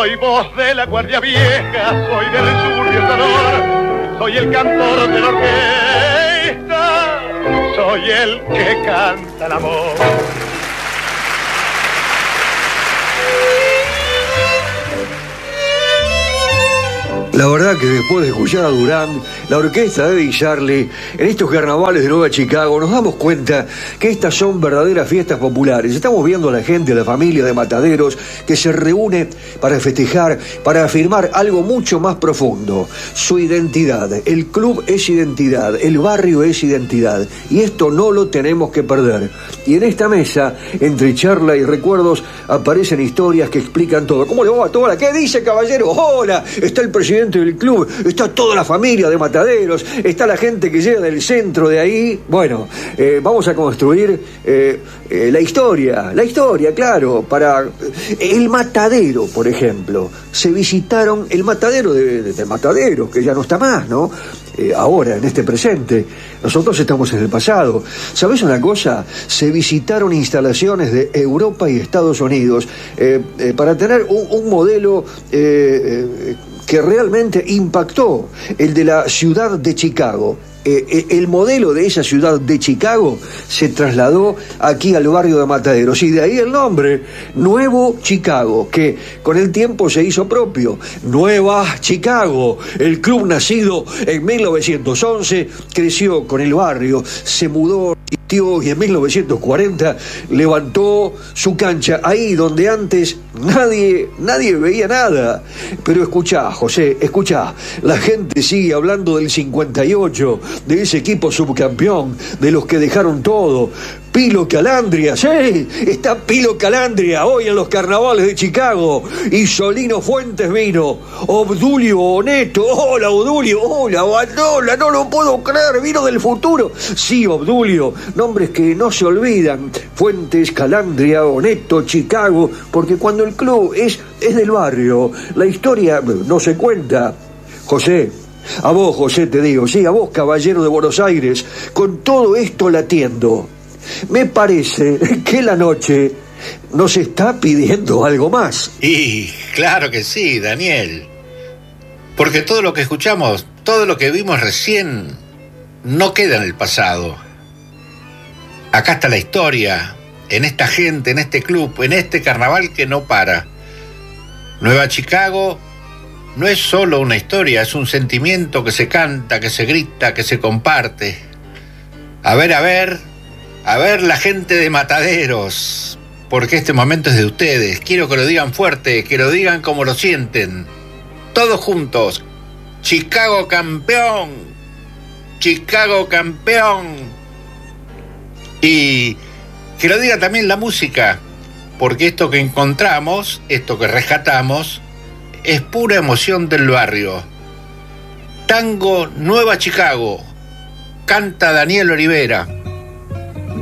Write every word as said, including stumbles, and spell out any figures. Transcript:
Soy voz de la guardia vieja, soy del sur y el dolor, soy el cantor de la orquesta, soy el que canta el amor. La verdad que después de escuchar a Durán, la orquesta de Eddie Charlie, en estos carnavales de Nueva Chicago, nos damos cuenta que estas son verdaderas fiestas populares. Estamos viendo a la gente, a la familia de Mataderos, que se reúne para festejar, para afirmar algo mucho más profundo, su identidad. El club es identidad, el barrio es identidad, y esto no lo tenemos que perder. Y en esta mesa, entre charla y recuerdos, aparecen historias que explican todo. ¿Cómo le va a toda? ¿Qué dice, caballero? Hola, está el presidente del club, está toda la familia de Mataderos, está la gente que llega del centro de ahí. Bueno, eh, vamos a construir eh, eh, la historia, la historia, claro, para el Matadero, por ejemplo. Se visitaron el Matadero de, de, de Mataderos, que ya no está más, ¿no? Eh, ahora, en este presente. Nosotros estamos en el pasado. ¿Sabes una cosa? Se visitaron instalaciones de Europa y Estados Unidos eh, eh, para tener un, un modelo eh, eh, que realmente impactó, el de la ciudad de Chicago. Eh, el modelo de esa ciudad de Chicago se trasladó aquí al barrio de Mataderos, y de ahí el nombre, Nuevo Chicago, que con el tiempo se hizo propio. Nueva Chicago, el club nacido en mil novecientos once, creció con el barrio, se mudó y en mil novecientos cuarenta levantó su cancha ahí donde antes nadie, nadie veía nada. Pero escuchá, José, escuchá, la gente sigue hablando del cincuenta y ocho, de ese equipo subcampeón, de los que dejaron todo. Pilo Calandria, sí, está Pilo Calandria hoy en los carnavales de Chicago, y Solino Fuentes vino, Obdulio Oneto, hola Obdulio, hola, hola, no lo puedo creer, vino del futuro. Sí, Obdulio, nombres que no se olvidan, Fuentes, Calandria, Oneto, Chicago, porque cuando el club es, es del barrio, la historia no se cuenta. José, a vos, José, te digo, sí, a vos, caballero de Buenos Aires, con todo esto latiendo, me parece que la noche nos está pidiendo algo más. Y claro que sí, Daniel. Porque todo lo que escuchamos, todo lo que vimos recién, no queda en el pasado. Acá está la historia, en esta gente, en este club, en este carnaval que no para. Nueva Chicago no es solo una historia, es un sentimiento que se canta, que se grita, que se comparte. A ver, a ver... A ver, la gente de Mataderos, porque este momento es de ustedes. Quiero que lo digan fuerte, que lo digan como lo sienten. Todos juntos. Chicago campeón. Chicago campeón. Y que lo diga también la música, porque esto que encontramos, esto que rescatamos, es pura emoción del barrio. Tango Nueva Chicago. Canta Daniel Olivera.